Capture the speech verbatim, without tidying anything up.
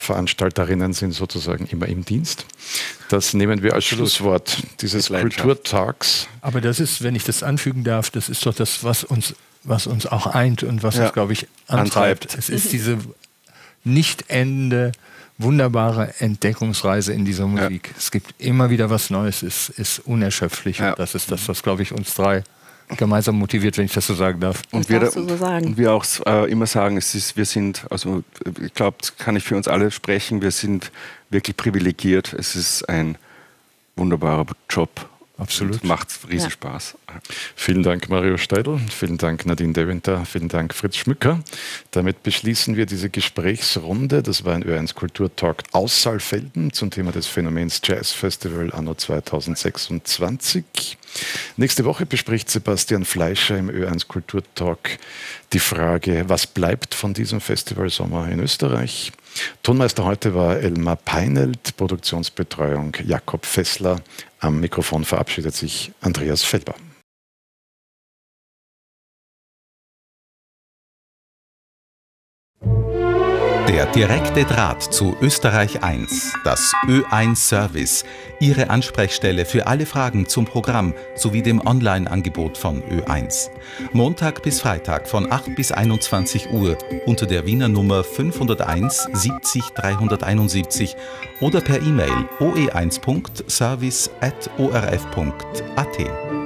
Veranstalterinnen sind sozusagen immer im Dienst. Das nehmen wir als Schlusswort dieses Kulturtags. Aber das ist, wenn ich das anfügen darf, das ist doch das, was uns, was uns auch eint und was ja. uns, glaube ich, antreibt. antreibt. Es ist diese nicht endende, wunderbare Entdeckungsreise in dieser Musik. Ja. Es gibt immer wieder was Neues, es ist unerschöpflich. Ja. Und das ist das, was, glaube ich, uns drei gemeinsam motiviert, wenn ich das so sagen darf. Und wir, so sagen. und wir auch äh, immer sagen, es ist, wir sind, also ich glaube, kann ich für uns alle sprechen, wir sind wirklich privilegiert. Es ist ein wunderbarer Job. Absolut. Macht riesen ja. Spaß. Vielen Dank, Mario Steidl. Vielen Dank, Nadine Deventer. Vielen Dank, Fritz Schmücker. Damit beschließen wir diese Gesprächsrunde. Das war ein Ö eins Kulturtalk aus Saalfelden zum Thema des Phänomens Jazz Festival anno zweitausendsechsundzwanzig. Nächste Woche bespricht Sebastian Fleischer im Ö eins Kulturtalk die Frage, was bleibt von diesem Festivalsommer in Österreich? Tonmeister heute war Elmar Peinelt, Produktionsbetreuung Jakob Fessler. Am Mikrofon verabschiedet sich Andreas Feldbaum. Der direkte Draht zu Österreich eins, das Ö eins Service, Ihre Ansprechstelle für alle Fragen zum Programm sowie dem Online-Angebot von Ö eins. Montag bis Freitag von acht bis einundzwanzig Uhr unter der Wiener Nummer fünfhunderteins siebzig dreihunderteinundsiebzig oder per E-Mail o e eins punkt service at o r f punkt a t.